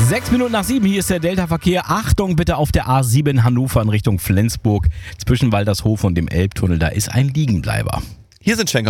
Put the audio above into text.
6:06, hier ist der Delta-Verkehr. Achtung bitte auf der A7 Hannover in Richtung Flensburg. Zwischen Waltershof und dem Elbtunnel, da ist ein Liegenbleiber. Hier sind Schenker